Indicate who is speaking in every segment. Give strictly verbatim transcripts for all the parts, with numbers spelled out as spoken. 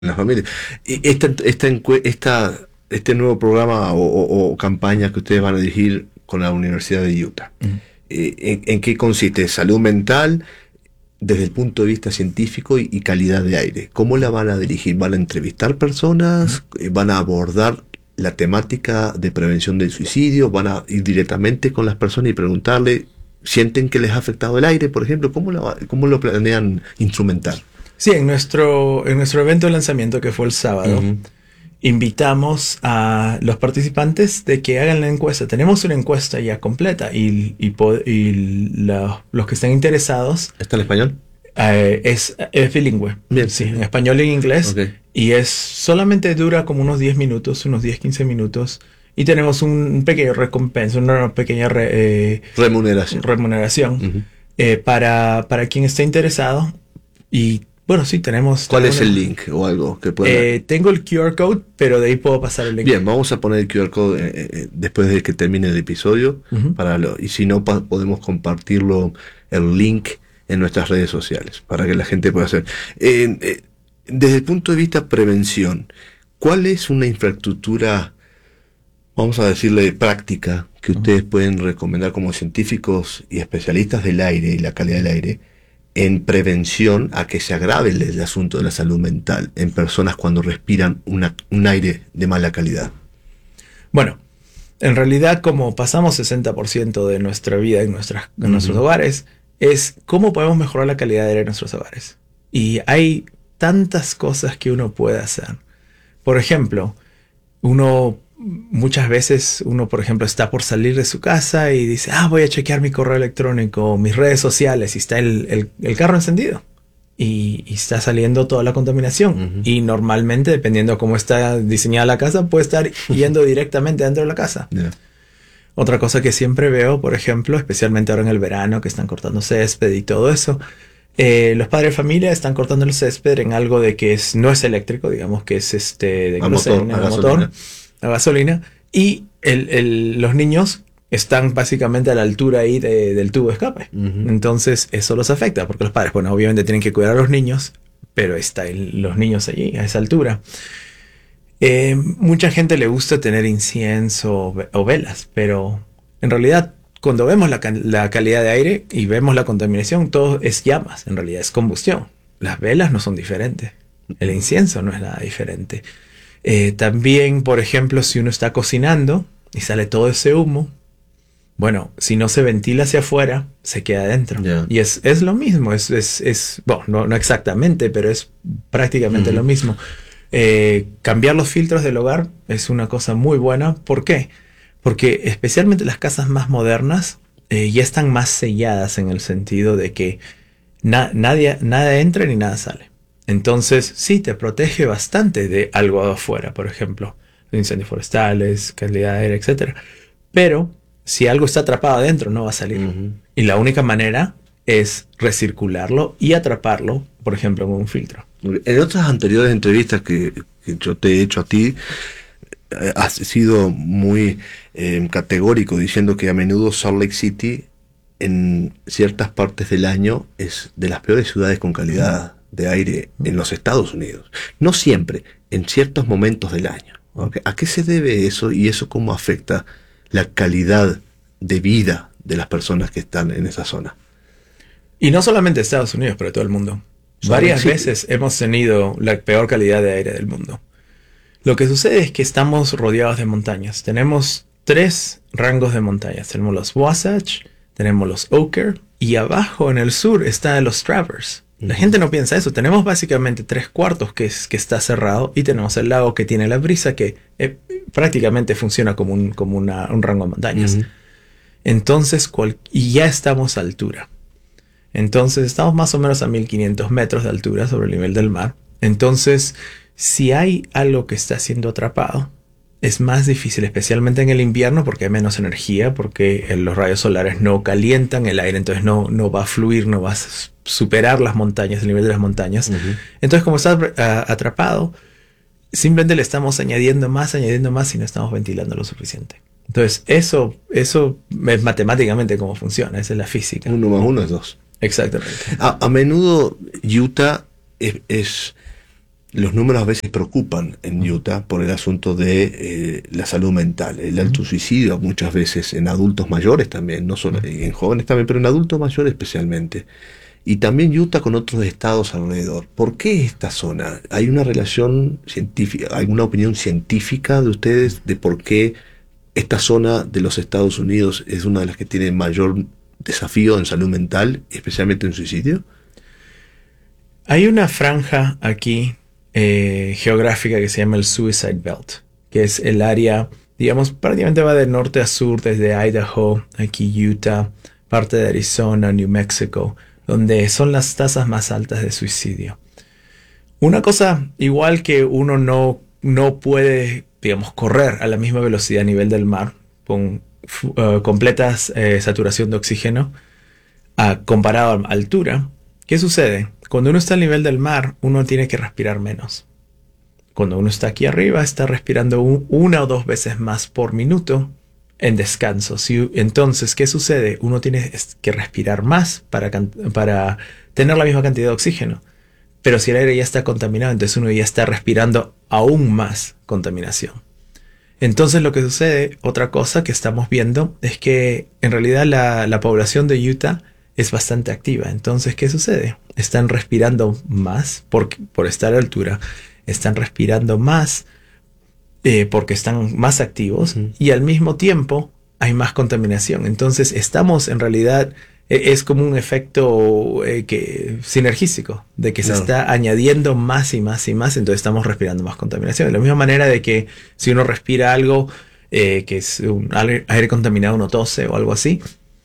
Speaker 1: la familia. Y esta, esta, encue- esta, este nuevo programa o, o- o campaña que ustedes van a dirigir con la Universidad de Utah,
Speaker 2: Mm.
Speaker 1: eh, ¿en, en qué consiste? Salud mental desde el punto de vista científico y, y calidad de aire. ¿Cómo la van a dirigir? ¿Van a entrevistar personas? Eh, ¿Van a abordar la temática de prevención del suicidio? ¿Van a ir directamente con las personas y preguntarle, sienten que les ha afectado el aire, por ejemplo? ¿Cómo lo, cómo lo planean instrumentar?
Speaker 2: Sí, en nuestro, en nuestro evento de lanzamiento, que fue el sábado,
Speaker 1: Uh-huh.
Speaker 2: invitamos a los participantes de que hagan la encuesta. Tenemos una encuesta ya completa y, y, po- y la- los que estén interesados
Speaker 1: ¿Está en español?
Speaker 2: eh, es, es bilingüe.
Speaker 1: Bien.
Speaker 2: Sí, en español y en inglés.
Speaker 1: Ok.
Speaker 2: Y es solamente dura como unos diez minutos, unos diez, quince minutos. Y tenemos un, un pequeño recompensa, una pequeña re- eh,
Speaker 1: Remuneración.
Speaker 2: remuneración
Speaker 1: Ujú.
Speaker 2: eh, para, para quien esté interesado. Y bueno, sí, tenemos...
Speaker 1: ¿Cuál es
Speaker 2: tenemos
Speaker 1: el
Speaker 2: una-
Speaker 1: link o algo que pueda?
Speaker 2: Eh, tengo el Q R code, pero de ahí puedo pasar el link.
Speaker 1: Bien, vamos a poner el Q R code eh, eh, después de que termine el episodio.
Speaker 2: Ujú.
Speaker 1: Para lo, y si no, pa- podemos compartirlo, el link en nuestras redes sociales para que la gente pueda hacer. Eh, eh, desde el punto de vista prevención, ¿cuál es una infraestructura, vamos a decirle, práctica que ustedes pueden recomendar como científicos y especialistas del aire y la calidad del aire en prevención a que se agrave el, el asunto de la salud mental en personas cuando respiran una, un aire de mala calidad?
Speaker 2: Bueno, en realidad, como pasamos sesenta por ciento de nuestra vida en, nuestras, en
Speaker 1: Ujú.
Speaker 2: nuestros hogares, es cómo podemos mejorar la calidad de aire en nuestros hogares. Y hay tantas cosas que uno puede hacer. Por ejemplo, uno muchas veces, uno por ejemplo está por salir de su casa y dice, ah, voy a chequear mi correo electrónico, mis redes sociales, y está el, el- el carro encendido. Y, y está saliendo toda la contaminación.
Speaker 1: Ujú.
Speaker 2: Y normalmente, dependiendo de cómo está diseñada la casa, puede estar yendo directamente dentro de la casa.
Speaker 1: Ya.
Speaker 2: Otra cosa que siempre veo, por ejemplo, especialmente ahora en el verano, que están cortando césped y todo eso, eh, los padres de familia están cortando el césped en algo de que es, no es eléctrico, digamos que es este de
Speaker 1: A motor,
Speaker 2: queroseno,
Speaker 1: a
Speaker 2: a
Speaker 1: gasolina.
Speaker 2: motor, a gasolina, y el, el- los niños están básicamente a la altura ahí de- del tubo de escape.
Speaker 1: Ujú.
Speaker 2: Entonces eso los afecta, porque los padres, bueno, obviamente tienen que cuidar a los niños, pero están los niños allí, a esa altura. Eh, mucha gente le gusta tener incienso o ve- o velas, pero en realidad cuando vemos la, ca- la calidad de aire y vemos la contaminación, todo es llamas, en realidad es combustión. Las velas no son diferentes, el incienso no es nada diferente. Eh, también, por ejemplo, si uno está cocinando y sale todo ese humo, bueno, si no se ventila hacia afuera, se queda adentro.
Speaker 1: Ya.
Speaker 2: Y es, es lo mismo, es, es, es bueno, no, no exactamente, pero es prácticamente
Speaker 1: Ujú.
Speaker 2: lo mismo. Eh, cambiar los filtros del hogar es una cosa muy buena. ¿Por qué? Porque especialmente las casas más modernas eh, ya están más selladas en el sentido de que na- nadie, nada entra ni nada sale. Entonces, sí, te protege bastante de algo afuera, por ejemplo, de incendios forestales, calidad de aire, etcétera. Pero si algo está atrapado adentro, no va a salir.
Speaker 1: Ujú.
Speaker 2: Y la única manera es recircularlo y atraparlo, por ejemplo, con un filtro.
Speaker 1: En otras anteriores entrevistas que, que yo te he hecho a ti, eh, has sido muy eh, categórico diciendo que a menudo Salt Lake City en ciertas partes del año es de las peores ciudades con calidad de aire en los Estados Unidos. No siempre, en ciertos momentos del año. ¿Ok? ¿A qué se debe eso y eso cómo afecta la calidad de vida de las personas que están en esa zona?
Speaker 2: Y no solamente Estados Unidos, pero todo el mundo.
Speaker 1: Salt
Speaker 2: Varias
Speaker 1: Lake City.
Speaker 2: veces hemos tenido la peor calidad de aire del mundo. Lo que sucede es que estamos rodeados de montañas. Tenemos tres rangos de montañas. Tenemos los Wasatch, tenemos los Oquirrh y abajo en el sur están los Travers. La
Speaker 1: Ujú.
Speaker 2: gente no piensa eso. Tenemos básicamente tres cuartos que, es, que está cerrado y tenemos el lago que tiene la brisa que eh, prácticamente funciona como un, como una- un rango de montañas.
Speaker 1: Ujú.
Speaker 2: Entonces, cual- y ya estamos a altura. Entonces, estamos más o menos a mil quinientos metros de altura sobre el nivel del mar. Entonces, si hay algo que está siendo atrapado, es más difícil, especialmente en el invierno, porque hay menos energía, porque eh, los rayos solares no calientan el aire, entonces no, no va a fluir, no va a s- superar las montañas, el nivel de las montañas.
Speaker 1: Ujú.
Speaker 2: Entonces, como está ah, atrapado, simplemente le estamos añadiendo más, añadiendo más y no estamos ventilando lo suficiente. Entonces, eso, eso es matemáticamente cómo funciona, esa es la física.
Speaker 1: Uno más uno es dos.
Speaker 2: Exactamente.
Speaker 1: A, a menudo Utah es, es los números a veces preocupan en Utah por el asunto de eh, la salud mental, el alto suicidio muchas veces en adultos mayores también, no solo en jóvenes también, pero en adultos mayores especialmente. Y también Utah con otros estados alrededor. ¿Por qué esta zona? ¿Hay una relación científica, alguna opinión científica de ustedes de por qué esta zona de los Estados Unidos es una de las que tiene mayor desafío en salud mental, especialmente en suicidio?
Speaker 2: Hay una franja aquí eh, geográfica que se llama el Suicide Belt, que es el área, digamos, prácticamente va de norte a sur, desde Idaho, aquí Utah, parte de Arizona, New Mexico, donde son las tasas más altas de suicidio. Una cosa, igual que uno no, no puede, digamos, correr a la misma velocidad a nivel del mar, con uh, completa eh, saturación de oxígeno, uh, comparado a altura, ¿qué sucede? Cuando uno está al nivel del mar, uno tiene que respirar menos. Cuando uno está aquí arriba, está respirando un, una o dos veces más por minuto en descanso. Si, entonces, ¿qué sucede? Uno tiene que respirar más para, para tener la misma cantidad de oxígeno. Pero si el aire ya está contaminado, entonces uno ya está respirando aún más contaminación. Entonces lo que sucede, otra cosa que estamos viendo, es que en realidad la, la población de Utah es bastante activa. Entonces, ¿qué sucede? Están respirando más por, por estar a altura. Están respirando más eh, porque están más activos. Uh-huh. Y al mismo tiempo hay más contaminación. Entonces, estamos en realidad... Eh, es como un efecto eh, que, sinergístico. De que claro. se está añadiendo más y más y más. Entonces, estamos respirando más contaminación. De la misma manera de que si uno respira algo eh, que es un aire, aire contaminado, uno tose o algo así...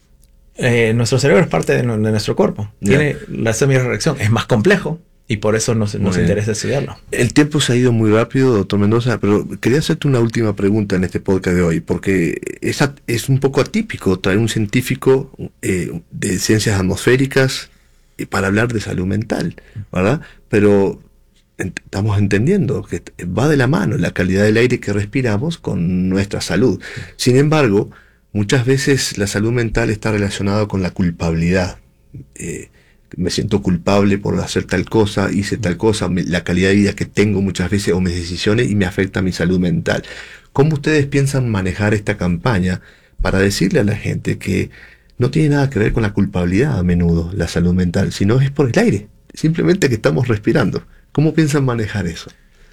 Speaker 2: Eh, nuestro cerebro es parte de, de nuestro cuerpo. Yeah. Tiene la misma reacción. Es más complejo y por eso nos, nos interesa estudiarlo.
Speaker 1: El tiempo se ha ido muy rápido, doctor Mendoza, pero quería hacerte una última pregunta en este podcast de hoy, porque es, es un poco atípico traer un científico eh, de ciencias atmosféricas eh, para hablar de salud mental, ¿verdad? Pero ent- estamos entendiendo que va de la mano la calidad del aire que respiramos con nuestra salud. Sin embargo, muchas veces la salud mental está relacionada con la culpabilidad. Eh, me siento culpable por hacer tal cosa, hice tal cosa, me, la calidad de vida que tengo muchas veces o mis decisiones y me afecta mi salud mental. ¿Cómo ustedes piensan manejar esta campaña para decirle a la gente que no tiene nada que ver con la culpabilidad a menudo, la salud mental, sino es por el aire, simplemente que estamos respirando? ¿Cómo piensan manejar eso?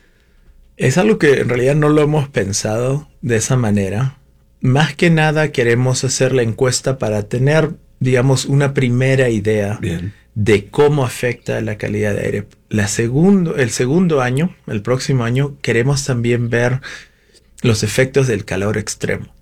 Speaker 2: Es algo que en realidad no lo hemos pensado de esa manera. Más que nada queremos hacer la encuesta para tener, digamos, una primera idea Bien. de cómo afecta la calidad de aire. La segundo, el segundo año, el próximo año, queremos también ver los efectos del calor extremo.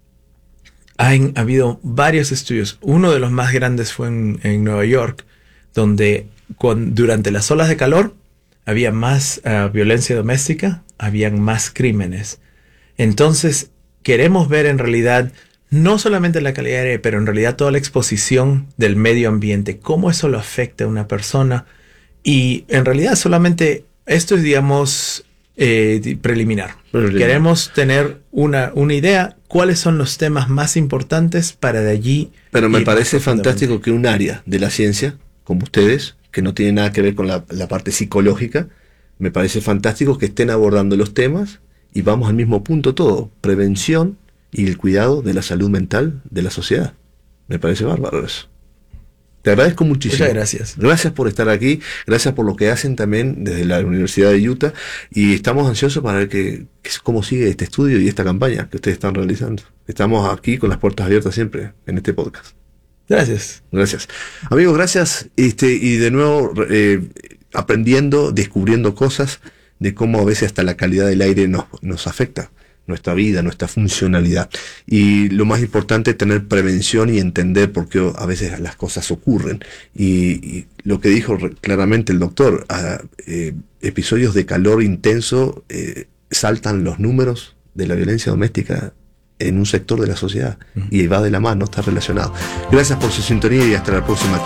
Speaker 2: Han habido varios estudios. Uno de los más grandes fue en, en Nueva York, donde con, durante las olas de calor había más uh, violencia doméstica, habían más crímenes. Entonces, queremos ver en realidad no solamente la calidad de aire, pero en realidad toda la exposición del medio ambiente, cómo eso lo afecta a una persona. Y en realidad solamente esto es, digamos, eh, preliminar. preliminar. Queremos tener una, una idea, cuáles son los temas más importantes para de allí.
Speaker 1: Pero me parece fantástico que un área de la ciencia, como ustedes, que no tiene nada que ver con la, la parte psicológica, me parece fantástico que estén abordando los temas. Y vamos al mismo punto todo, prevención y el cuidado de la salud mental de la sociedad. Me parece bárbaro eso. Te agradezco muchísimo.
Speaker 2: Muchas gracias.
Speaker 1: Gracias por estar aquí, gracias por lo que hacen también desde la Universidad de Utah y estamos ansiosos para ver que, que, cómo sigue este estudio y esta campaña que ustedes están realizando. Estamos aquí con las puertas abiertas siempre en este podcast.
Speaker 2: Gracias.
Speaker 1: Gracias. Amigos, gracias. Este, y de nuevo, eh, aprendiendo, descubriendo cosas de cómo a veces hasta la calidad del aire nos, nos afecta, nuestra vida, nuestra funcionalidad. Y lo más importante es tener prevención y entender por qué a veces las cosas ocurren. Y, y lo que dijo claramente el doctor, a, eh, episodios de calor intenso eh, saltan los números de la violencia doméstica en un sector de la sociedad. Uh-huh. Y va de la mano, está relacionado. Gracias por su sintonía y hasta la próxima.